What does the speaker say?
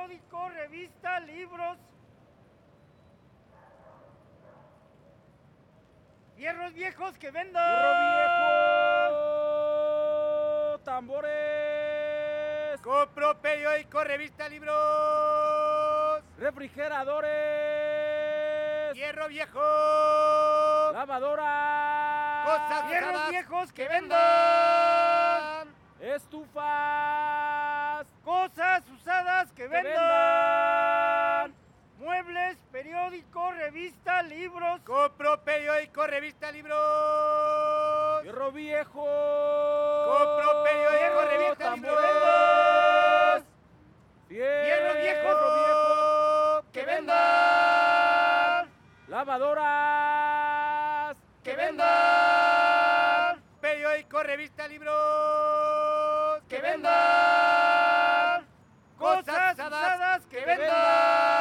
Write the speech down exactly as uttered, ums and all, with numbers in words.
periódico, revista, libros. Hierros viejos que vendan. Hierro viejo. Tambores. Compro periódico, revista, libros. Refrigeradores. Hierro viejo. Lavadoras. Cosas Hierros usadas viejos que que vendan. vendan. Estufas. Cosas usadas que Que vendan. vendan. Muebles, periódico, revista, libros. Compro periódico, revista, libros. Hierro viejo. Compro periódico, revista, tambores. libros. Hierro viejo. viejo. Que vendan. Lavadoras. Que vendan. Periódico, revista, libros. Que vendan. Cosas Cosas usadas usadas que que vendan. vendan.